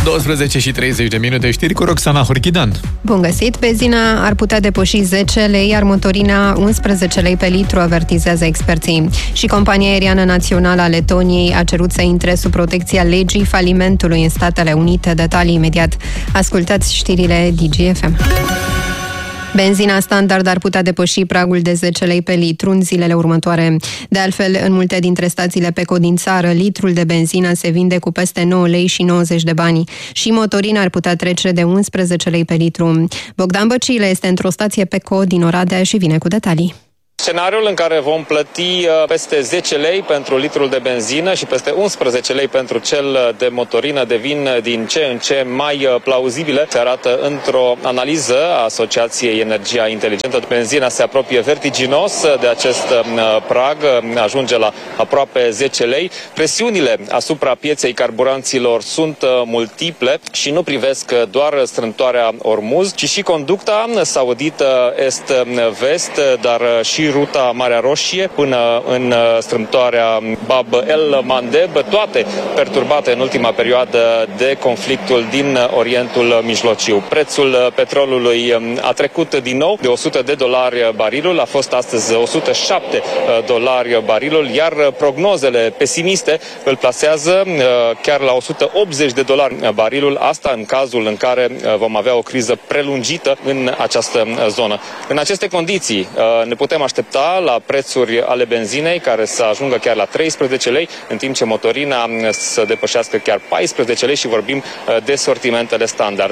12:30, știri cu Roxana Horchidan. Bun găsit! Benzina ar putea depăși 10 lei, iar motorina 11 lei pe litru, avertizează experții. Și compania aeriană națională a Letoniei a cerut să intre sub protecția legii falimentului în Statele Unite. Detalii imediat. Ascultați știrile DGFM. Benzina standard ar putea depăși pragul de 10 lei pe litru în zilele următoare. De altfel, în multe dintre stațiile PECO din țară, litrul de benzină se vinde cu peste 9 lei și 90 de bani. Și motorina ar putea trece de 11 lei pe litru. Bogdan Băcile este într-o stație PECO din Oradea și vine cu detalii. Scenariul în care vom plăti peste 10 lei pentru litrul de benzină și peste 11 lei pentru cel de motorină devin din ce în ce mai plauzibile. Se arată într-o analiză a Asociației Energia Inteligentă. Benzina se apropie vertiginos de acest prag, ajunge la aproape 10 lei. Presiunile asupra pieței carburanților sunt multiple și nu privesc doar strâmtoarea Ormuz, ci și conducta saudită est-vest, dar și ruta Marea Roșie până în strâmtoarea Bab el Mandeb, toate perturbate în ultima perioadă de conflictul din Orientul Mijlociu. Prețul petrolului a trecut din nou de $100 barilul, a fost astăzi $107 barilul, iar prognozele pesimiste îl plasează chiar la $180 barilul, asta în cazul în care vom avea o criză prelungită în această zonă. În aceste condiții ne putem aștepta la prețuri ale benzinei care să ajungă chiar la 13 lei, în timp ce motorina să depășească chiar 14 lei și vorbim de sortimentele standard.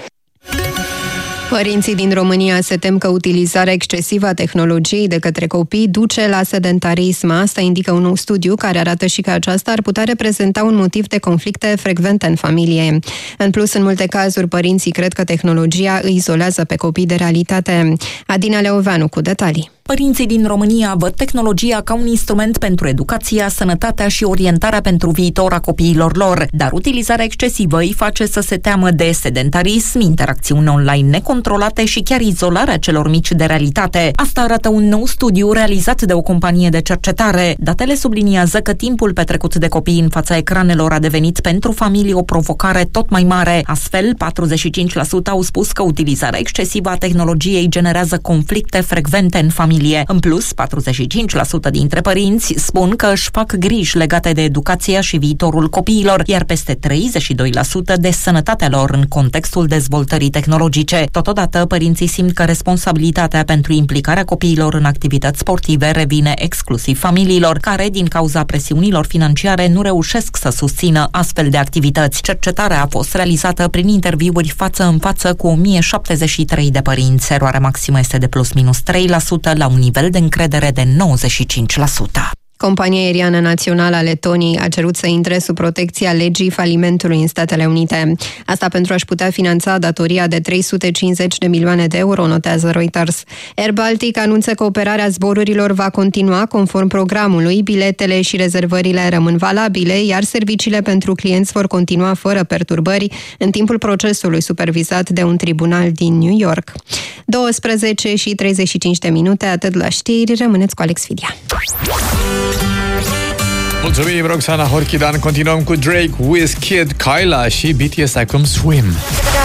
Părinții din România se tem că utilizarea excesivă a tehnologiei de către copii duce la sedentarism. Asta indică un nou studiu care arată și că aceasta ar putea reprezenta un motiv de conflicte frecvente în familie. În plus, în multe cazuri, părinții cred că tehnologia îi izolează pe copii de realitate. Adina Leoveanu cu detalii. Părinții din România văd tehnologia ca un instrument pentru educația, sănătatea și orientarea pentru viitor a copiilor lor, dar utilizarea excesivă îi face să se teamă de sedentarism, interacțiuni online necontrolate și chiar izolarea celor mici de realitate. Asta arată un nou studiu realizat de o companie de cercetare. Datele subliniază că timpul petrecut de copii în fața ecranelor a devenit pentru familii o provocare tot mai mare. Astfel, 45% au spus că utilizarea excesivă a tehnologiei generează conflicte frecvente în familie. În plus, 45% dintre părinți spun că își fac griji legate de educația și viitorul copiilor, iar peste 32% de sănătatea lor în contextul dezvoltării tehnologice. Totodată, părinții simt că responsabilitatea pentru implicarea copiilor în activități sportive revine exclusiv familiilor, care, din cauza presiunilor financiare, nu reușesc să susțină astfel de activități. Cercetarea a fost realizată prin interviuri față în față cu 1073 de părinți. Eroarea maximă este de +-3%, la un nivel de încredere de 95%. Compania aeriană națională a Letoniei a cerut să intre sub protecția legii falimentului în Statele Unite. Asta pentru a-și putea finanța datoria de 350 de milioane de euro, notează Reuters. Air Baltic anunță că operarea zborurilor va continua conform programului, biletele și rezervările rămân valabile, iar serviciile pentru clienți vor continua fără perturbări în timpul procesului supervizat de un tribunal din New York. 12:35, atât la știri, rămâneți cu Alex Fidia. Mulțumim, Roxana Horchidan. Continuăm cu Drake, Wizkid, Kyla și BTS Icon Swim.